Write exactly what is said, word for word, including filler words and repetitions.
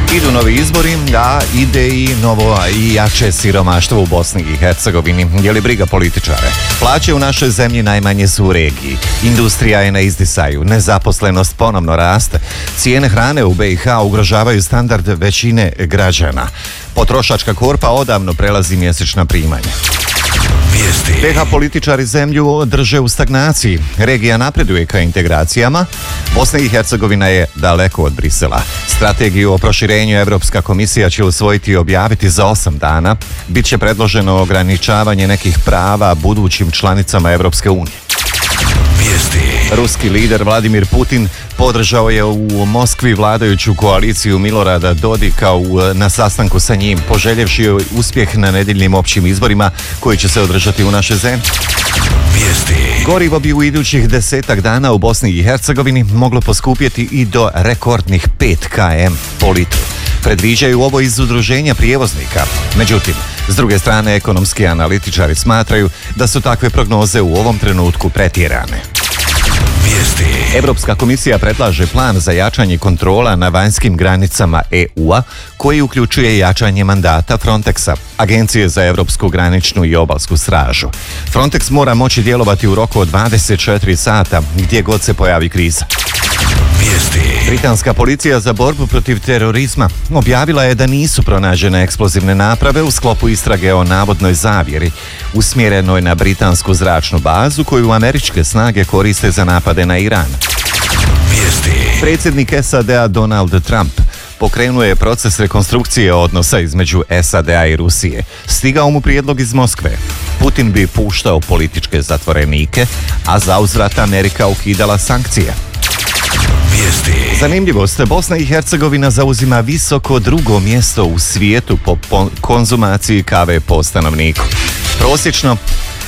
Idu novi izbori, a ide i novo i jače siromaštvo u Bosni i Hercegovini. Je li briga političare? Plaće u našoj zemlji najmanje su u regiji. Industrija je na izdisaju, nezaposlenost ponovno raste. Cijene hrane u be i ha ugrožavaju standard većine građana. Potrošačka korpa odavno prelazi mjesečna primanja. be ha političari zemlju drže u stagnaciji. Regija napreduje ka integracijama. Bosna i Hercegovina je daleko od Brisela. Strategiju o proširenju Evropska komisija će usvojiti i objaviti za osam dana. Biće predloženo ograničavanje nekih prava budućim članicama Evropske unije. Ruski lider Vladimir Putin podržao je u Moskvi vladajuću koaliciju Milorada Dodika u, na sastanku sa njim, poželjevši joj uspjeh na nedjeljnim općim izborima koji će se održati u našoj zemlji. Gorivo bi u idućih desetak dana u Bosni i Hercegovini moglo poskupjeti i do rekordnih pet kilometara po litru. Predviđaju ovo iz udruženja prijevoznika. Međutim, s druge strane, ekonomski analitičari smatraju da su takve prognoze u ovom trenutku pretjerane. Evropska komisija predlaže plan za jačanje kontrola na vanjskim granicama e u a, koji uključuje jačanje mandata Frontexa, Agencije za Evropsku graničnu i obalsku stražu. Frontex mora moći djelovati u roku od dvadeset četiri sata gdje god se pojavi kriza. Britanska policija za borbu protiv terorizma objavila je da nisu pronađene eksplozivne naprave u sklopu istrage o navodnoj zavjeri usmjerenoj na britansku zračnu bazu koju američke snage koriste za napade na Iran. Predsjednik es a de a Donald Trump pokrenuo je proces rekonstrukcije odnosa između es a de a i Rusije. Stigao mu prijedlog iz Moskve. Putin bi puštao političke zatvorenike, a zauzvrat Amerika ukidala sankcije. Zanimljivost, Bosna i Hercegovina zauzima visoko drugo mjesto u svijetu po konzumaciji kave po stanovniku. Prosječno